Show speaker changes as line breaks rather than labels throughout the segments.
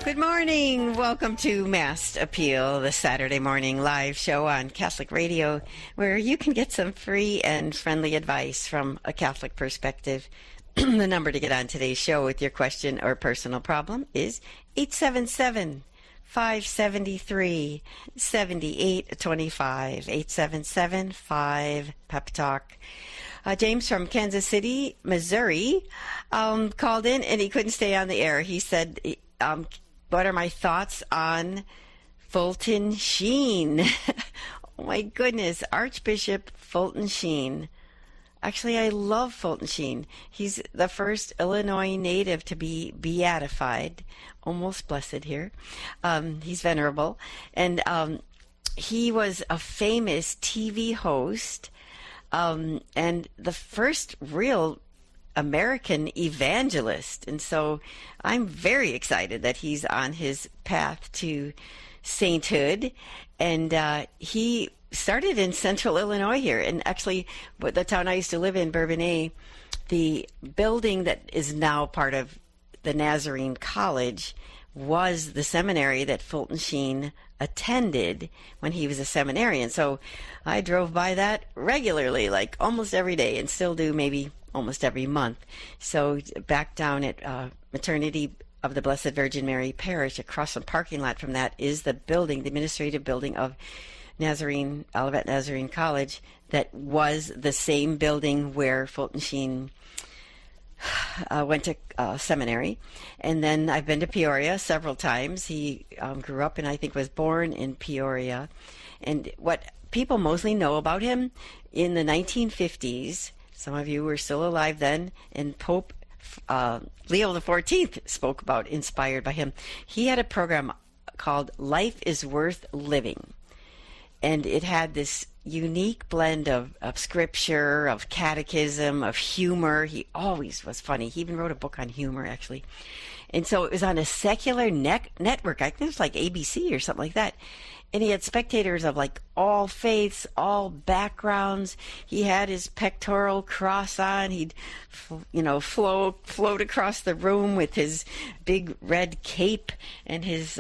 Good morning. Welcome to Mass Appeal, the Saturday morning live show on Catholic Radio, where you can get some free and friendly advice from a Catholic perspective. The number to get on today's show with your question or personal problem is 877-573-7825, 877-5-PEP-TALK. James from Kansas City, Missouri, called in and he couldn't stay on the air. He said, what are my thoughts on Fulton Sheen? Oh my goodness, Archbishop Fulton Sheen. Actually, I love Fulton Sheen. He's the first Illinois native to be beatified, almost blessed here. He's venerable. And he was a famous TV host and the first real American evangelist. And so I'm very excited that he's on his path to sainthood. And he started in central Illinois here. And actually, the town I used to live in, Bourbonnais, the building that is now part of the Nazarene College was the seminary that Fulton Sheen attended when he was a seminarian. So I drove by that regularly, like almost every day, and still do maybe almost every month. So back down at Maternity of the Blessed Virgin Mary Parish, across the parking lot from that is the building, the administrative building of Olivet Nazarene College, that was the same building where Fulton Sheen went to seminary. And then I've been to Peoria several times. He grew up and I think was born in Peoria. And what people mostly know about him, in the 1950s, some of you were still alive then, and Pope Leo XIV spoke about, inspired by him. He had a program called Life is Worth Living. And it had this unique blend of scripture, of catechism, of humor. He always was funny. He even wrote a book on humor, actually. And so it was on a secular network. I think it was like ABC or something like that. And he had spectators of like all faiths, all backgrounds. He had his pectoral cross on. He'd, float across the room with his big red cape and his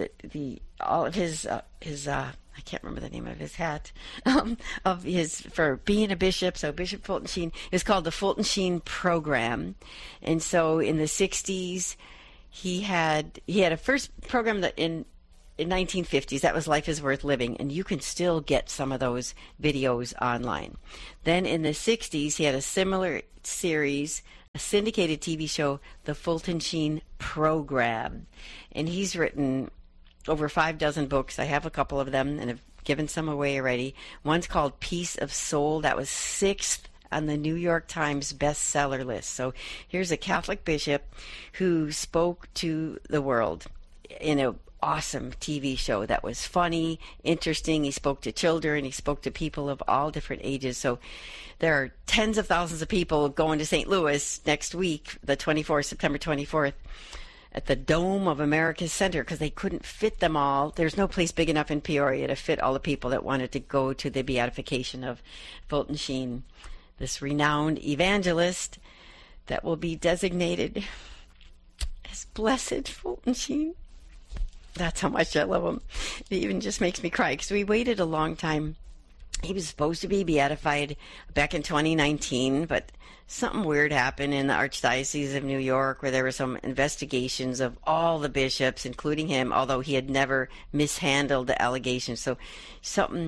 I can't remember the name of his hat, for being a bishop. So Bishop Fulton Sheen is called the Fulton Sheen Program. And so in the 60s, he had a first program that in 1950s, that was Life is Worth Living, and you can still get some of those videos online. Then in the 60s, he had a similar series, a syndicated TV show, the Fulton Sheen Program. And he's written over 6 books. I have a couple of them and have given some away already. One's called Peace of Soul. That was 6th on the New York Times bestseller list. So here's a Catholic bishop who spoke to the world in an awesome TV show that was funny, interesting. He spoke to children. He spoke to people of all different ages. So there are tens of thousands of people going to St. Louis next week, September 24th. At the Dome of America's Center, because they couldn't fit them all. There's no place big enough in Peoria to fit all the people that wanted to go to the beatification of Fulton Sheen, this renowned evangelist that will be designated as Blessed Fulton Sheen. That's how much I love him. It even just makes me cry, because we waited a long time. He was supposed to be beatified back in 2019, but something weird happened in the Archdiocese of New York, where there were some investigations of all the bishops, including him, although he had never mishandled the allegations. So something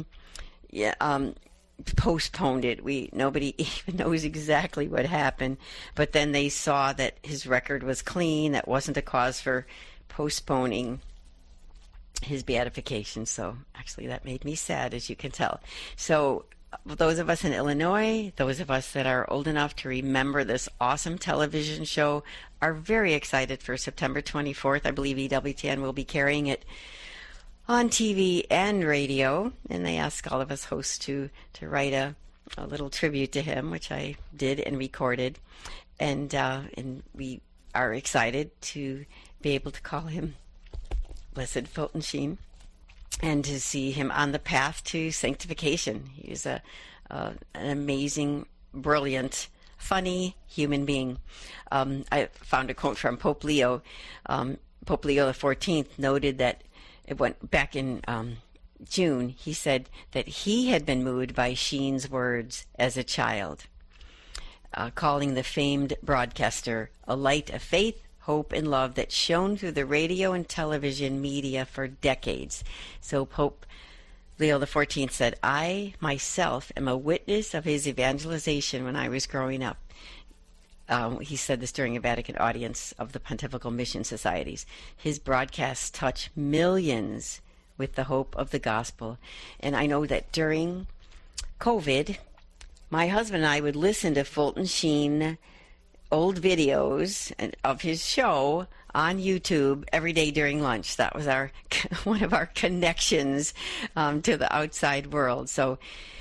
postponed it. Nobody even knows exactly what happened. But then they saw that his record was clean. That wasn't a cause for postponing his beatification. So actually that made me sad, as you can tell. So those of us in Illinois, those of us that are old enough to remember this awesome television show, are very excited for September 24th. I believe EWTN will be carrying it on TV and radio, and they ask all of us hosts to write a little tribute to him, which I did and recorded, and we are excited to be able to call him Blessed Fulton Sheen, and to see him on the path to sanctification. He is an amazing, brilliant, funny human being. I found a quote from Pope Leo. Pope Leo XIV noted that it went back in June. He said that he had been moved by Sheen's words as a child, calling the famed broadcaster a light of faith, hope, and love that shone through the radio and television media for decades. So Pope Leo XIV said, I myself am a witness of his evangelization when I was growing up. He said this during a Vatican audience of the Pontifical Mission Societies. His broadcasts touch millions with the hope of the gospel. And I know that during COVID, my husband and I would listen to Fulton Sheen old videos of his show on YouTube every day during lunch. That was one of our connections to the outside world. So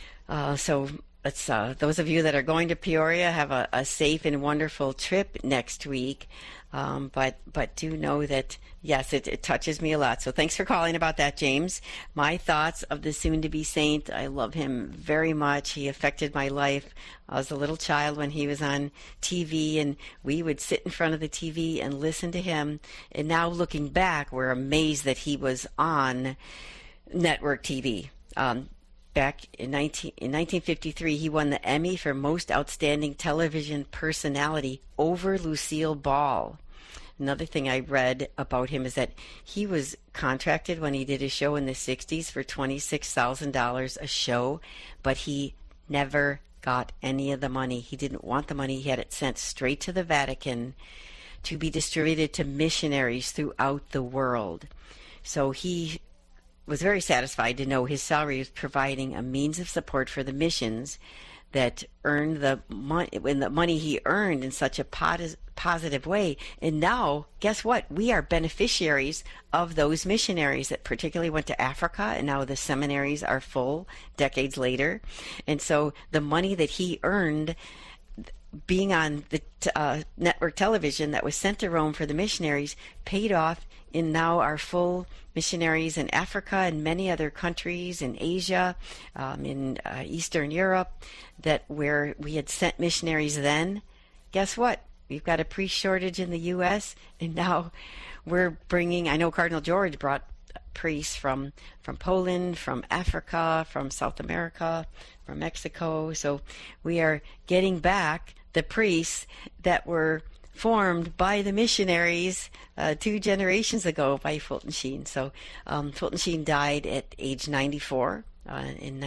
let's those of you that are going to Peoria, have a safe and wonderful trip next week. But do know that, yes, it touches me a lot. So thanks for calling about that, James. My thoughts of the soon-to-be saint. I love him very much. He affected my life. I was a little child when he was on TV, and we would sit in front of the TV and listen to him. And now looking back, we're amazed that he was on network TV. Back in 1953, he won the Emmy for Most Outstanding Television Personality over Lucille Ball. Another thing I read about him is that he was contracted when he did his show in the 60s for $26,000 a show, but he never got any of the money. He didn't want the money. He had it sent straight to the Vatican to be distributed to missionaries throughout the world. So he was very satisfied to know his salary was providing a means of support for the missions that earned the money, when the money he earned in such a positive way. And now, guess what? We are beneficiaries of those missionaries that particularly went to Africa, and now the seminaries are full decades later. And so the money that he earned being on the network television that was sent to Rome for the missionaries paid off in now our full missionaries in Africa and many other countries in Asia, in Eastern Europe, that where we had sent missionaries then. Guess what? We've got a priest shortage in the U.S., and now we're bringing, I know Cardinal George brought priests from Poland, from Africa, from South America, from Mexico. So we are getting back the priests that were formed by the missionaries 2 generations ago by Fulton Sheen. So Fulton Sheen died at age 94 in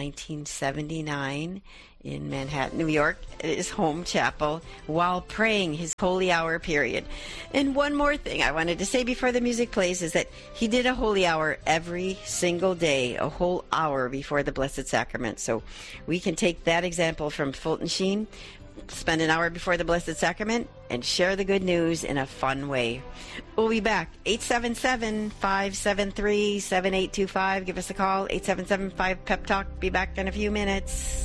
1979 in Manhattan, New York, at his home chapel, while praying his holy hour period. And one more thing I wanted to say before the music plays is that he did a holy hour every single day, a whole hour before the Blessed Sacrament. So we can take that example from Fulton Sheen, spend an hour before the Blessed Sacrament, and share the good news in a fun way. We'll be back. 877-573-7825. Give us a call. 877-5-PEP-TALK. Be back in a few minutes.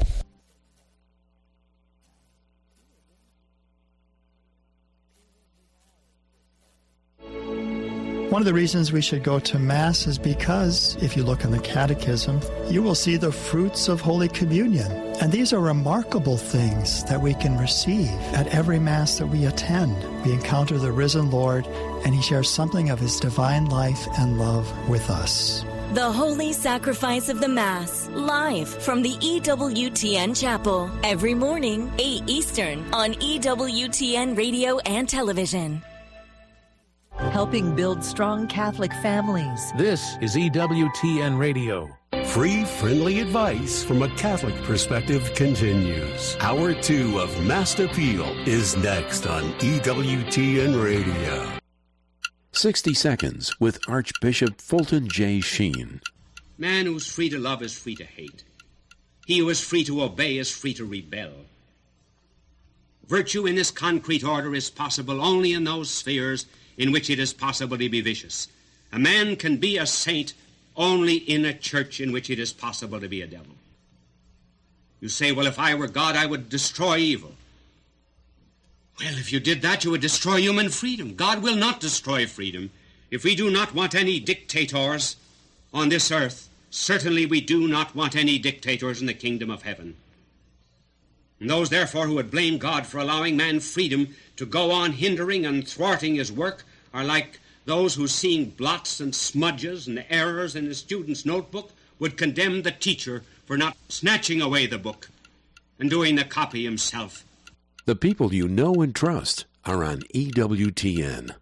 One of the reasons we should go to Mass is because, if you look in the Catechism, you will see the fruits of Holy Communion. And these are remarkable things that we can receive at every Mass that we attend. We encounter the risen Lord, and He shares something of His divine life and love with us.
The Holy Sacrifice of the Mass, live from the EWTN Chapel, every morning, 8 Eastern, on EWTN Radio and Television.
Helping build strong Catholic families.
This is EWTN Radio.
Free, friendly advice from a Catholic perspective continues. Hour 2 of Mass Appeal is next on EWTN Radio.
60 Seconds with Archbishop Fulton J. Sheen.
Man who's free to love is free to hate. He who is free to obey is free to rebel. Virtue in this concrete order is possible only in those spheres in which it is possible to be vicious. A man can be a saint only in a church in which it is possible to be a devil. You say, well, if I were God, I would destroy evil. Well, if you did that, you would destroy human freedom. God will not destroy freedom. If we do not want any dictators on this earth, certainly we do not want any dictators in the kingdom of heaven. And those, therefore, who would blame God for allowing man freedom to go on hindering and thwarting his work are like those who, seeing blots and smudges and errors in a student's notebook, would condemn the teacher for not snatching away the book and doing the copy himself.
The people you know and trust are on EWTN.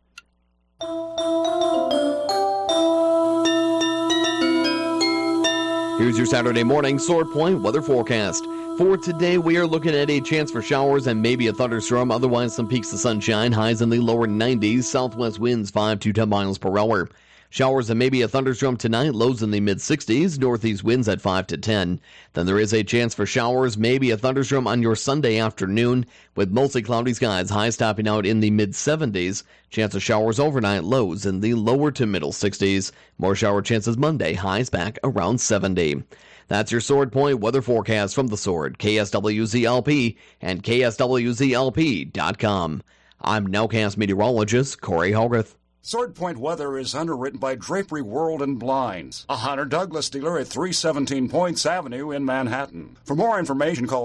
Here's your Saturday morning Sword Point weather forecast. For today, we are looking at a chance for showers and maybe a thunderstorm. Otherwise, some peaks of sunshine, highs in the lower 90s, southwest winds 5 to 10 miles per hour. Showers and maybe a thunderstorm tonight, lows in the mid-60s, northeast winds at 5 to 10. Then there is a chance for showers, maybe a thunderstorm on your Sunday afternoon, with mostly cloudy skies, highs topping out in the mid-70s. Chance of showers overnight, lows in the lower to middle 60s. More shower chances Monday, highs back around 70. That's your Sword Point weather forecast from The Sword, KSWZLP, and KSWZLP.com. I'm Nowcast meteorologist Corey Hogarth.
Sword Point weather is underwritten by Drapery World and Blinds, a Hunter Douglas dealer at 317 Points Avenue in Manhattan. For more information, call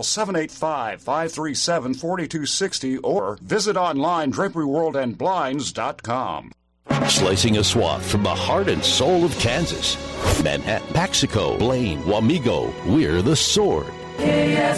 785-537-4260 or visit online draperyworldandblinds.com.
Slicing a swath from the heart and soul of Kansas. Manhattan, Paxico, Blaine, Wamego, we're The Sword.